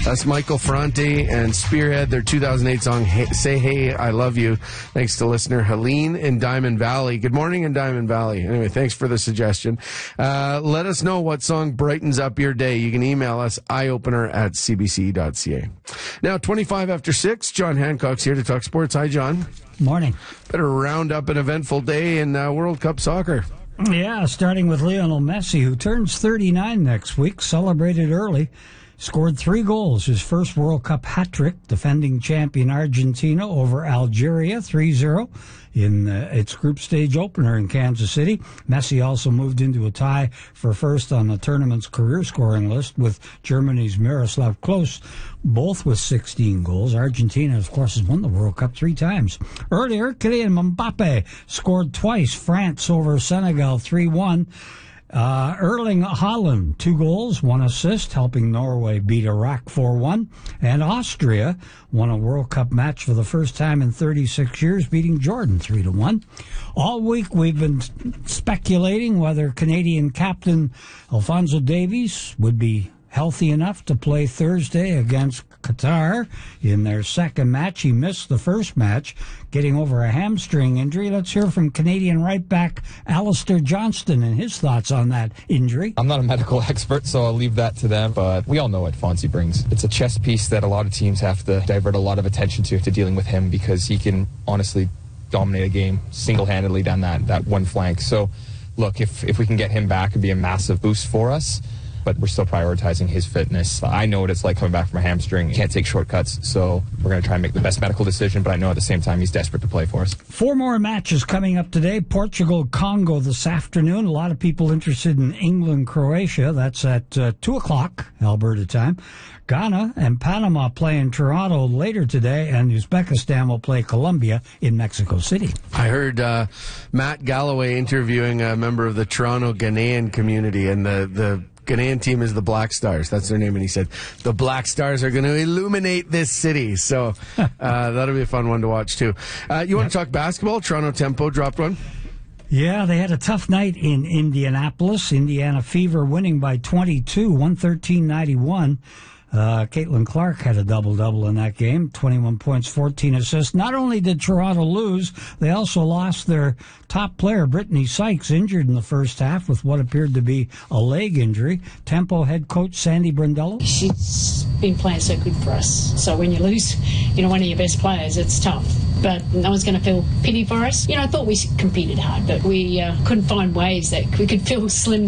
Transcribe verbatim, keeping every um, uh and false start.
That's Michael Ferrante and Spearhead, their two thousand eight song, hey, Say Hey, I Love You. Thanks to listener Helene in Diamond Valley. Good morning in Diamond Valley. Anyway, thanks for the suggestion. Uh, let us know what song brightens up your day. You can email us, eyeopener at c b c dot c a. Now, twenty-five after six, John Hancock's here to talk sports. Hi, John. Morning. Better round up an eventful day in uh, World Cup soccer. Yeah, starting with Lionel Messi, who turns thirty-nine next week, celebrated early. Scored three goals, his first World Cup hat-trick, defending champion Argentina over Algeria three zero in uh, its group stage opener in Kansas City. Messi also moved into a tie for first on the tournament's career scoring list with Germany's Miroslav Klose, both with sixteen goals. Argentina, of course, has won the World Cup three times. Earlier, Kylian Mbappe scored twice, France over Senegal three one. Uh, Erling Haaland, two goals, one assist, helping Norway beat Iraq four one. And Austria won a World Cup match for the first time in thirty-six years, beating Jordan three to one. All week we've been speculating whether Canadian captain Alphonso Davies would be healthy enough to play Thursday against Qatar in their second match. He missed the first match, getting over a hamstring injury. Let's hear from Canadian right back Alistair Johnston and his thoughts on that injury. I'm not a medical expert, so I'll leave that to them, but we all know what Fonzie brings. It's a chess piece that a lot of teams have to divert a lot of attention to, to dealing with him, because he can honestly dominate a game single-handedly down that, that one flank. So, look, if, if we can get him back, it'd be a massive boost for us. But we're still prioritizing his fitness. I know what it's like coming back from a hamstring. You can't take shortcuts, so we're going to try and make the best medical decision, but I know at the same time he's desperate to play for us. Four more matches coming up today. Portugal-Congo this afternoon. A lot of people interested in England-Croatia. That's at uh, two o'clock, Alberta time. Ghana and Panama play in Toronto later today, and Uzbekistan will play Colombia in Mexico City. I heard uh, Matt Galloway interviewing a member of the Toronto Ghanaian community, and the, the Ghanaian team is the Black Stars. That's their name. And he said, the Black Stars are going to illuminate this city. So uh, that'll be a fun one to watch, too. Uh, you want to talk basketball? Toronto Tempo dropped one. Yeah, they had a tough night in Indianapolis. Indiana Fever winning by twenty-two, one thirteen ninety-one. Uh, Caitlin Clark had a double-double in that game, twenty-one points, fourteen assists. Not only did Toronto lose, they also lost their top player, Brittany Sykes, injured in the first half with what appeared to be a leg injury. Tempo head coach Sandy Brondello. She's been playing so good for us. So when you lose, you know, one of your best players, it's tough. But no one's going to feel pity for us. You know, I thought we competed hard, but we uh, couldn't find ways that we could fill Slim